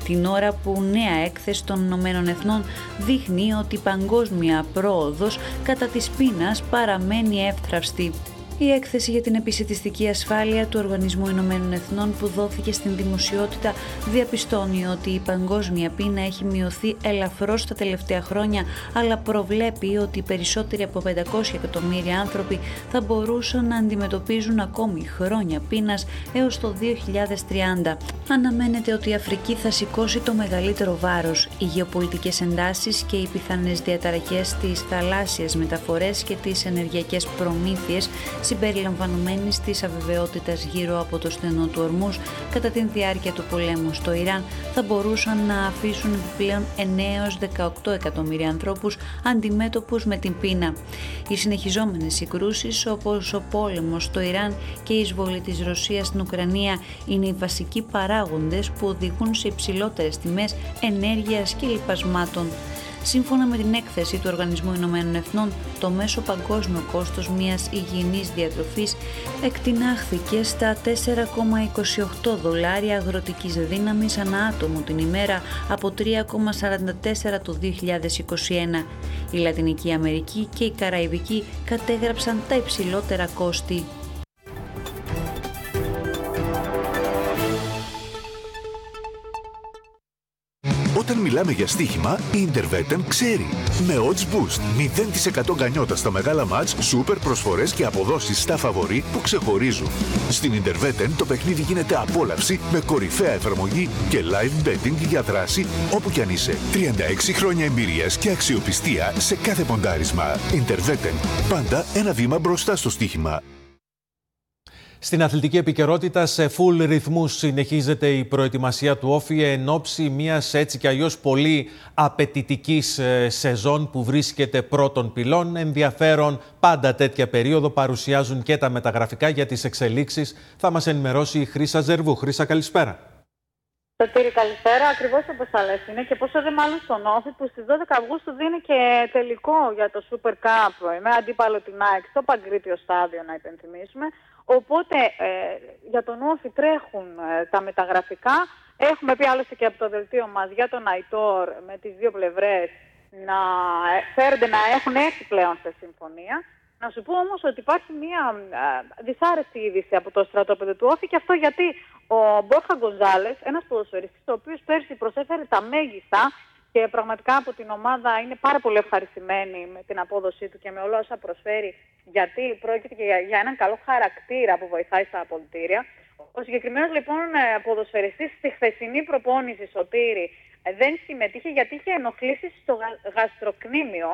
την ώρα που νέα έκθεση των Ηνωμένων Εθνών δείχνει ότι η παγκόσμια πρόοδος κατά της πείνας παραμένει εύθραυστη. Η έκθεση για την επισιτιστική ασφάλεια του Οργανισμού Ηνωμένων Εθνών που δόθηκε στην δημοσιότητα διαπιστώνει ότι η παγκόσμια πείνα έχει μειωθεί ελαφρώς τα τελευταία χρόνια, αλλά προβλέπει ότι περισσότεροι από 500 εκατομμύρια άνθρωποι θα μπορούσαν να αντιμετωπίζουν ακόμη χρόνια πείνας έως το 2030. Αναμένεται ότι η Αφρική θα σηκώσει το μεγαλύτερο βάρος. Οι γεωπολιτικές εντάσεις και οι πιθανές διαταραχές στις θαλάσσιες μεταφορές και τις ενεργειακές προμήθειες συμπεριλαμβανομένης της αβεβαιότητας γύρω από το στενό του Ορμούζ κατά την διάρκεια του πολέμου στο Ιράν θα μπορούσαν να αφήσουν επιπλέον 9 έως 18 εκατομμύρια ανθρώπους αντιμέτωπους με την πείνα. Οι συνεχιζόμενες συγκρούσεις όπως ο πόλεμος στο Ιράν και η εισβολή της Ρωσίας στην Ουκρανία είναι οι βασικοί παράγοντες που οδηγούν σε υψηλότερες τιμές ενέργειας και λιπασμάτων. Σύμφωνα με την έκθεση του Οργανισμού Ηνωμένων Εθνών, το μέσο παγκόσμιο κόστος μιας υγιεινής διατροφής εκτινάχθηκε στα $4,28 αγροτικής δύναμης ανά άτομο την ημέρα από 3,44 το 2021. Η Λατινική Αμερική και η Καραϊβική κατέγραψαν τα υψηλότερα κόστη. Όταν μιλάμε για στοίχημα, η Interveten ξέρει. Με Odds Boost, 0% γκανιότα στα μεγάλα μάτς, σούπερ προσφορές και αποδόσεις στα φαβορί που ξεχωρίζουν. Στην Interveten το παιχνίδι γίνεται απόλαυση με κορυφαία εφαρμογή και live betting για δράση όπου κι αν είσαι. 36 χρόνια εμπειρίας και αξιοπιστία σε κάθε ποντάρισμα. Interveten, πάντα ένα βήμα μπροστά στο στοίχημα. Στην αθλητική επικαιρότητα, σε full ρυθμούς συνεχίζεται η προετοιμασία του Όφη εν ώψη μιας έτσι κι αλλιώς πολύ απαιτητικής σεζόν που βρίσκεται πρώτων πυλών. Ενδιαφέρον πάντα τέτοια περίοδο παρουσιάζουν και τα μεταγραφικά για τις εξελίξεις. Θα μας ενημερώσει η Χρύσα Ζερβού. Χρύσα, καλησπέρα. Σωτήρη, καλησπέρα. Ακριβώς όπως θα λες είναι και πόσο δε μάλλον στον Όφη που στις 12 Αυγούστου δίνει και τελικό για το Super Cup με αντίπαλο την ΑΕΚ στο Παγκρίτιο στάδιο, να υπενθυμίσουμε. Οπότε για τον Όφη τρέχουν τα μεταγραφικά. Έχουμε πει άλλωστε και από το δελτίο μας για τον Αϊτόρ με τις δύο πλευρές να φέρονται να έχουν έρθει πλέον σε συμφωνία. Να σου πω όμως ότι υπάρχει μια δυσάρεστη είδηση από το στρατόπεδο του Όφη και αυτό γιατί ο Μπόρχα Γκονζάλες, ένας ποδοσφαιριστής ο οποίος πέρσι προσέφερε τα μέγιστα και πραγματικά από την ομάδα είναι πάρα πολύ ευχαριστημένη με την απόδοσή του και με όλα όσα προσφέρει, γιατί πρόκειται και για έναν καλό χαρακτήρα που βοηθάει στα αποδυτήρια. Ο συγκεκριμένος λοιπόν ποδοσφαιριστής στη χθεσινή προπόνηση, Σωτήρη, δεν συμμετείχε γιατί είχε ενοχλήσεις στο γαστροκνήμιο.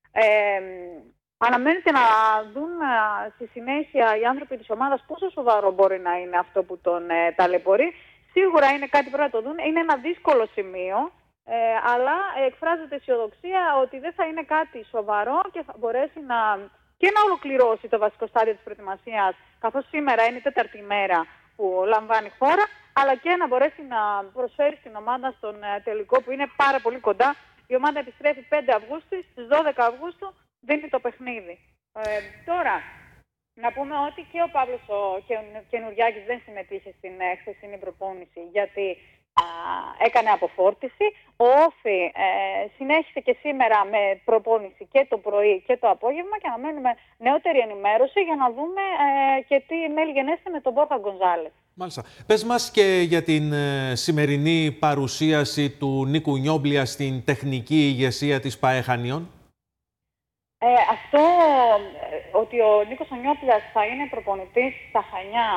Αναμένεται να δουν στη συνέχεια οι άνθρωποι της ομάδας πόσο σοβαρό μπορεί να είναι αυτό που τον ταλαιπωρεί. Σίγουρα είναι κάτι που πρέπει να το δουν. Είναι ένα δύσκολο σημείο, αλλά εκφράζεται αισιοδοξία ότι δεν θα είναι κάτι σοβαρό και θα μπορέσει να ολοκληρώσει το βασικό στάδιο της προετοιμασίας, καθώς σήμερα είναι η τέταρτη μέρα που λαμβάνει χώρα, αλλά και να μπορέσει να προσφέρει στην ομάδα στον τελικό που είναι πάρα πολύ κοντά. Η ομάδα επιστρέφει 5 Αυγούστου, στις 12 Αυγούστου δίνει το παιχνίδι. Τώρα, να πούμε ότι και ο Παύλος ο Καινουριάκης δεν συμμετείχε στην χθεσινή προπόνηση γιατί έκανε αποφόρτιση. Ο Όφη συνέχισε και σήμερα με προπόνηση και το πρωί και το απόγευμα και αναμένουμε νεότερη ενημέρωση για να δούμε και τι μέλη γενέστε με τον Μπόρχα Γκονζάλες. Μάλιστα. Πες μας και για την σημερινή παρουσίαση του Νίκου Νιόμπλια στην τεχνική ηγεσία της ΠΑΕ Χανίων. Αυτό ότι ο Νίκος Νιόπλιας θα είναι προπονητής στα Χανιά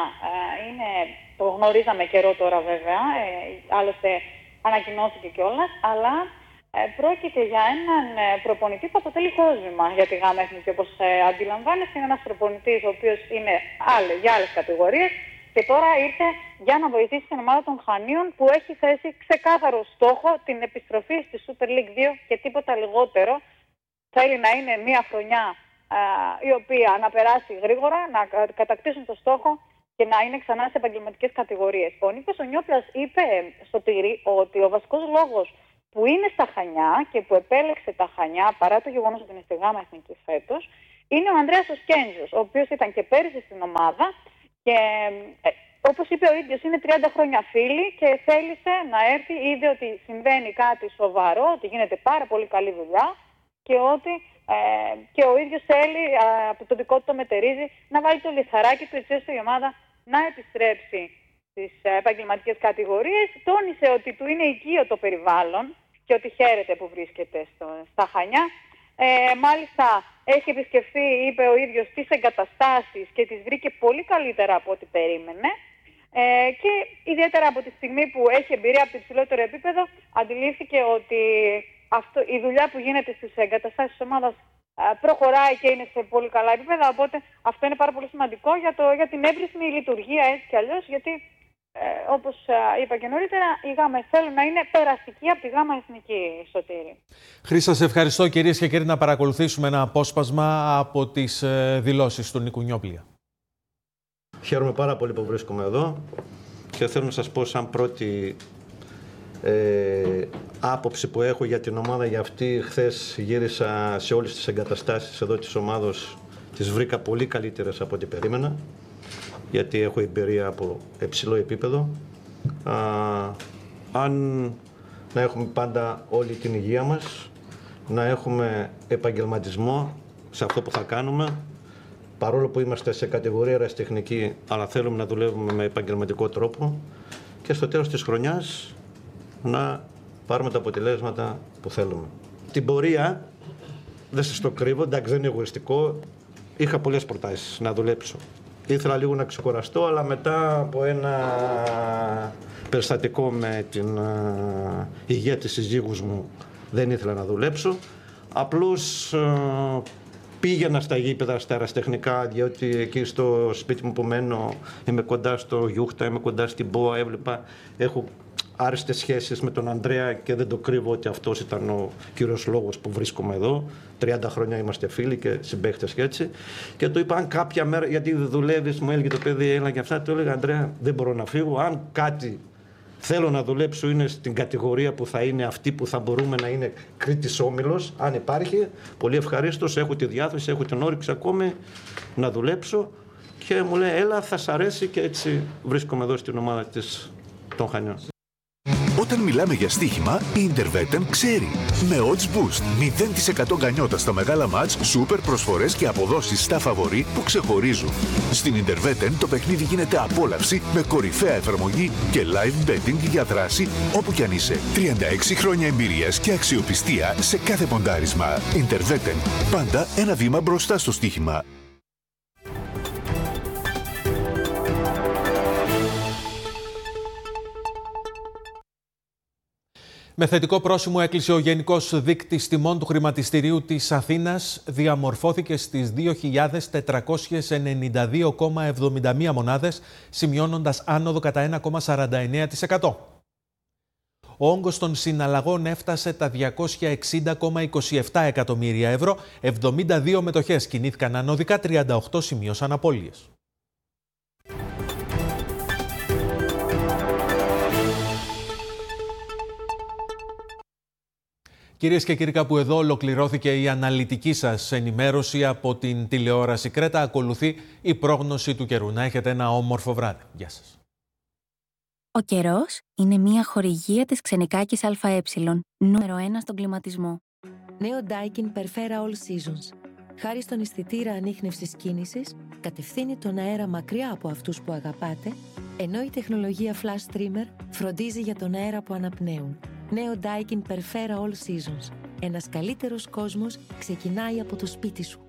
το γνωρίζαμε καιρό τώρα βέβαια, άλλωστε ανακοινώθηκε κιόλας, αλλά πρόκειται για έναν προπονητή που αποτελεί κόσμημα για τη ΓΑΜΑ Εθνική, όπως αντιλαμβάνεστε. Είναι ένας προπονητής ο οποίος είναι για άλλες κατηγορίες και τώρα ήρθε για να βοηθήσει την ομάδα των Χανίων που έχει θέσει ξεκάθαρο στόχο την επιστροφή στη Super League 2 και τίποτα λιγότερο. Θέλει να είναι μια χρονιά η οποία να περάσει γρήγορα, να κατακτήσουν το στόχο και να είναι ξανά σε επαγγελματικές κατηγορίες. Ο Νίκος Νιόπλιας είπε στο Τύρι ότι ο βασικός λόγος που είναι στα Χανιά και που επέλεξε τα Χανιά, παρά το γεγονός ότι είναι στη ΓΑΜΑ Εθνική φέτος, είναι ο Ανδρέας Οσκέντζος, ο οποίος ήταν και πέρυσι στην ομάδα Και όπως είπε ο ίδιος, είναι 30 χρόνια φίλοι και θέλησε να έρθει, είδε ότι συμβαίνει κάτι σοβαρό, ότι γίνεται πάρα πολύ καλή δουλειά και ότι και ο ίδιος θέλει από το δικό του το μετερίζει να βάλει το λιθαράκι του έτσι ώστε η ομάδα να επιστρέψει στις επαγγελματικές κατηγορίες. Τόνισε ότι του είναι οικείο το περιβάλλον και ότι χαίρεται που βρίσκεται στα Χανιά. Μάλιστα έχει επισκεφθεί, είπε ο ίδιος, τις εγκαταστάσεις και τις βρήκε πολύ καλύτερα από ό,τι περίμενε. Και ιδιαίτερα από τη στιγμή που έχει εμπειρία από το υψηλότερο επίπεδο, αντιλήφθηκε ότι η δουλειά που γίνεται στις εγκαταστάσεις της ομάδας προχωράει και είναι σε πολύ καλά επίπεδα. Οπότε αυτό είναι πάρα πολύ σημαντικό για την εύρυθμη λειτουργία έτσι κι αλλιώς, γιατί όπως είπα και νωρίτερα, η ΓΑΜΑ θέλουν να είναι περαστική από τη ΓΑΜΑ Εθνική, Σωτήρη. Χρήστα, σε ευχαριστώ κυρίες και κύριοι, να παρακολουθήσουμε ένα απόσπασμα από τις δηλώσεις του Νίκου Νιόπλια. Χαίρομαι πάρα πολύ που βρίσκομαι εδώ και θέλω να σας πω σαν πρώτη άποψη που έχω για την ομάδα για αυτή. Χθες γύρισα σε όλες τις εγκαταστάσεις εδώ της ομάδος, τις βρήκα πολύ καλύτερες από ό,τι περίμενα, γιατί έχω εμπειρία από υψηλό επίπεδο. Αν να έχουμε πάντα όλη την υγεία μας, να έχουμε επαγγελματισμό σε αυτό που θα κάνουμε, παρόλο που είμαστε σε κατηγορία ερασιτεχνική, αλλά θέλουμε να δουλεύουμε με επαγγελματικό τρόπο και στο τέλος της χρονιάς να πάρουμε τα αποτελέσματα που θέλουμε. Την πορεία, δεν σας το κρύβω, εντάξει δεν είναι εγωιστικό, είχα πολλές προτάσεις να δουλέψω. Ήθελα λίγο να ξεκουραστώ, αλλά μετά από ένα περιστατικό με την υγεία της συζύγους μου δεν ήθελα να δουλέψω. Απλώς πήγαινα στα γήπεδα, στα ερασιτεχνικά, διότι εκεί στο σπίτι μου που μένω είμαι κοντά στο Γιούχτα, είμαι κοντά στην ΠΟΑ, έβλεπα, έχω άριστες σχέσεις με τον Ανδρέα και δεν το κρύβω ότι αυτός ήταν ο κύριος λόγος που βρίσκομαι εδώ. 30 χρόνια είμαστε φίλοι και συμπαίχτες και έτσι. Και του είπα, αν κάποια μέρα, γιατί δουλεύεις, μου έλεγε το παιδί, έλα και αυτά, του έλεγα, Ανδρέα, δεν μπορώ να φύγω. Αν κάτι θέλω να δουλέψω είναι στην κατηγορία που θα είναι αυτή που θα μπορούμε να είναι Κρήτης Όμιλος, αν υπάρχει, πολύ ευχαρίστως, έχω τη διάθεση, έχω την όρεξη ακόμη να δουλέψω. Και μου λέει, έλα, θα σ' αρέσει, και έτσι βρίσκομαι εδώ στην ομάδα των Χανιών. Όταν μιλάμε για στοίχημα, η Intervetten ξέρει. Με odds boost, 0% γκανιότα στα μεγάλα μάτς, σούπερ προσφορές και αποδόσεις στα φαβορί που ξεχωρίζουν. Στην Intervetten το παιχνίδι γίνεται απόλαυση με κορυφαία εφαρμογή και live betting για δράση όπου κι αν είσαι. 36 χρόνια εμπειρίας και αξιοπιστία σε κάθε ποντάρισμα. Intervetten, πάντα ένα βήμα μπροστά στο στοίχημα. Με θετικό πρόσημο έκλεισε ο Γενικός Δείκτης Τιμών του Χρηματιστηρίου της Αθήνας. Διαμορφώθηκε στις 2.492,71 μονάδες, σημειώνοντας άνοδο κατά 1,49%. Ο όγκος των συναλλαγών έφτασε τα 260,27 εκατομμύρια ευρώ, 72 μετοχές κινήθηκαν ανωδικά, 38 σημείωσαν απώλειες. Κυρίες και κύριοι, κάπου εδώ ολοκληρώθηκε η αναλυτική σας ενημέρωση από την τηλεόραση Κρέτα. Ακολουθεί η πρόγνωση του καιρού. Να έχετε ένα όμορφο βράδυ. Γεια σας. Ο καιρός είναι μια χορηγία της Ξενικάκης ΑΕ, νούμερο 1 στον κλιματισμό. Νέο Daikin Perfera All Seasons. Χάρη στον αισθητήρα ανίχνευσης κίνησης, κατευθύνει τον αέρα μακριά από αυτούς που αγαπάτε, ενώ η τεχνολογία Flash Streamer φροντίζει για τον αέρα που αναπνέουν. Νέο Daikin Perfera All Seasons. Ένας καλύτερος κόσμος ξεκινάει από το σπίτι σου.